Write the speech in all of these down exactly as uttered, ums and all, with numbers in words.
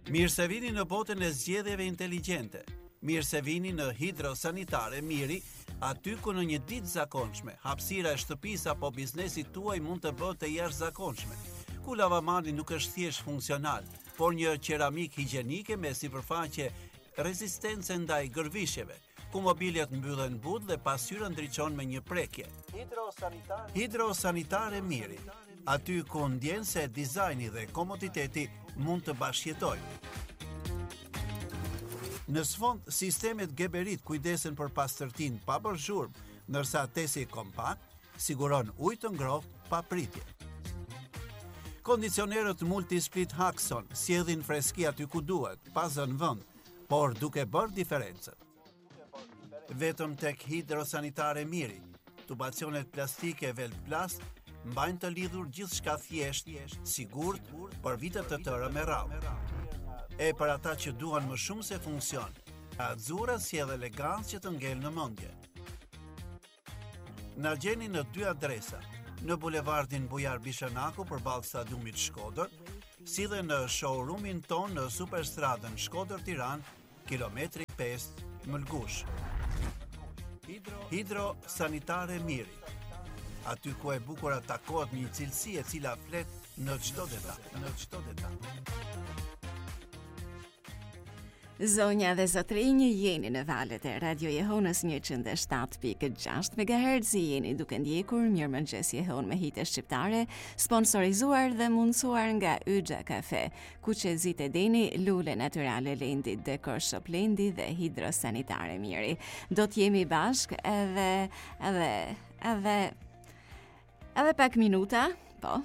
Mirë se vini në botën e zgjedhjeve inteligjente. Mirë se vini në Hidrosanitare Miri, aty ku në një ditë zakonshme, hapësira e shtëpisë apo biznesit tuaj mund të bëhet të jashtëzakonshme. Ku lavamani nuk është thjesht funksional, por një qeramik higjienike me sipërfaqe rezistence ndaj gërvishjeve, ku mobiljet mbyllen but dhe pasqyra ndriçon me një prekje. Hidrosanitare, Hidrosanitare Miri, aty ku ndjen se dizajni dhe komoditeti mund të bashkëjetojnë. Në sfond, sistemet Geberit kujdesen për pastërtinë pa bërë zhurmë, ndërsa tesi kompakt siguron ujë të ngrohtë pa pritje. Kondicionerët Multisplit Haxon sjellin freski aty ku duhet, pa zënë vend, por duke bërë diferencën. Vetëm tek Hidrosanitare Miri, tubacionet plastike Velplast mbajnë të lidhur gjithçka thjesht, sigurt për vite të tëra me radhë. E për ata që duan më shumë se funksion, Azzurra sjell elegancë që të ngel në mendje. Na gjeni në dy adresa, në bulevardin Bujar Bishanaku përballë stadiumit Shkodër, si dhe në showroomin ton në Superstradën Shkodër-Tiranë, kilometri pesë Mëlgush. Hidrosanitare Miri, aty ku e bukura takohet një cilësi e cila flet në çdo detaj, në çdo detaj. Zonja dhe zotrinj, jeni në valët e Radio Jehonës njëqind e shtatë pikë gjashtë megahertz, jeni duke ndjekur Mirëmëngjes Jehon me hite shqiptare, sponsorizuar dhe mundësuar nga Yxha Cafe, ku qezit e deni lule natyrale Lendi, Decor Shop Lendi dhe Hidrosanitare Miri. Do t'jemi bashk edhe, edhe, edhe, edhe pak minuta, po,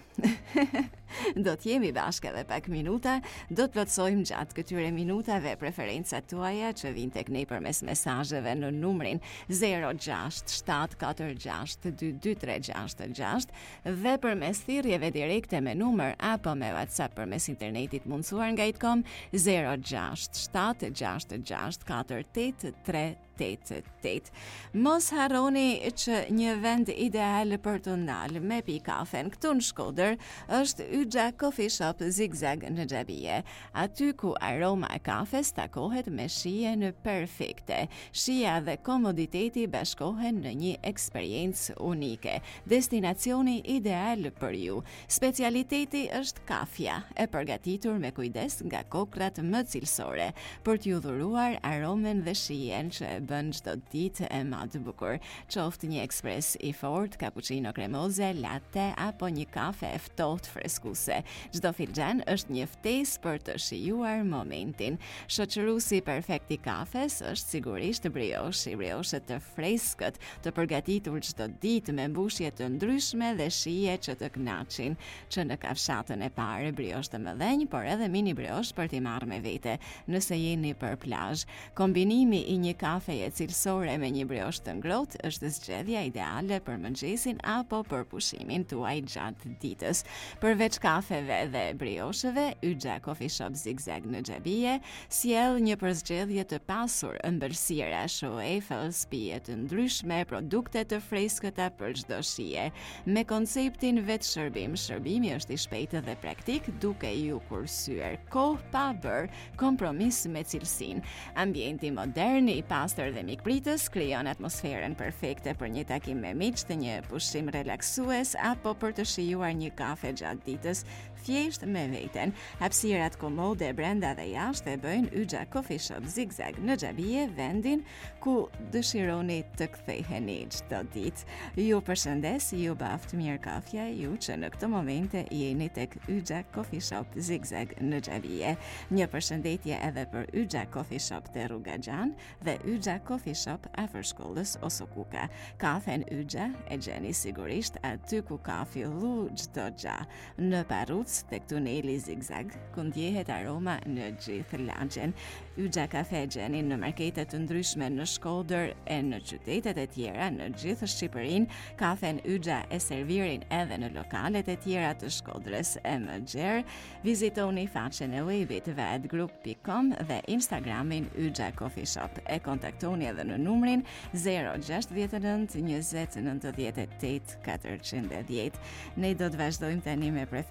do t'jemi bashkë edhe pak minuta, do të plotësojmë gjatë këtyre minutave preferencat tuaja që vinë tek ne përmes mesazheve në numrin zero gjashtë shtat katër gjashtë dy dy tre gjashtë gjashtë dhe përmes thirrjeve direkte me numër apo me WhatsApp përmes internetit mundësuar nga itcom zero gjashtë shtat gjashtë gjashtë katër tetë tre tetë tetë. Mos harroni që një vend ideal për të ndalë me pi kafen këtu në Shkodër është Yxha Coffee Shop Zigzag në Xhabije, aty ku aroma e kafes takohet me shijen perfekte. Shija dhe komoditeti bashkohen në një eksperiencë unike. Destinacioni ideal për ju. Specialiteti është kafja, e përgatitur me kujdes nga kokrat më cilësore, për t'ju dhuruar aromen dhe shijen që e bën çdo ditë e më të bukur. Qoftë një ekspres i fortë, cappuccino kremoze, latte apo një kafe e ftohtë freskuse. Çdo filxhan është një ftesë për të shijuar momentin. Shoqëruesi perfekt i kafes është sigurisht brioche, brioche të freskët, të përgatitur çdo ditë me mbushje të ndryshme dhe shije që të kënaqin, që në kafshatën e parë brioche të mëdhenj, por edhe mini brioche për t'i marrë me vete nëse jeni për plazh. Kombinimi i një kafeje cilësore me një brioche të ngrohtë është zgjedhja ideale për mëngjesin apo për pushimin tuaj gjatë ditës. Përveç kafeve dhe briocheve, Yxha Coffee Shop Zigzag në Xhabije sjell një përzgjedhje të pasur ëmbëlsira, shoefels, pije të ndryshme, produkte të freskëta për çdo shije. Me konceptin vetë shërbim, shërbimi është i shpejtë dhe praktik, duke ju kursyer kohë pa bërë kompromis me cilësinë. Ambienti modern, i pastër dhe mikpritës krijon atmosferën perfekte për një takim me miq, të një pushim relaksues apo për të shijuar një kafe gjatë ditës thjesht me veten. Hapësirat komode brenda dhe jashtë e bëjnë Yxha Coffee Shop Zigzag në Xhabije vendin ku dëshironi të ktheheni çdo ditë. Ju përshëndes, ju baft mirë kafja, ju që në këtë momente jeni tek Yxha Coffee Shop Zigzag në Xhabije. Një përshëndetje edhe për Yxha Coffee Shop te Rruga Xhan dhe Yxha Coffee Shop afër shkollës Osokuka. Kafen Yxha e gjeni sigurisht aty ku ka fillu çdo gjë, në Parruc tek tuneli Zigzag, ku ndjehet aroma në gjithë lagjen. Yxha Cafe gjeni në markete të ndryshme në Shkodër e në qytetet e tjera në gjithë Shqipërinë. Kafen Yxha e servirin edhe në lokalet e tjera të Shkodrës e më gjerë. Vizitoni faqen e webit vadgroup dot com dhe Instagramin Yxha Coffee Shop. E kontaktoni edhe në numrin zero gjasht nënt njëzet nëntëdhjetë e tetë katërqind e dhjetë. Ne do të vazhdojmë tani me preferencat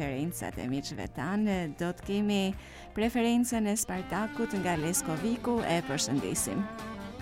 preferencat e miqve tanë. Do të kemi preferencën e Spartakut nga Leskoviku, e përshëndesim.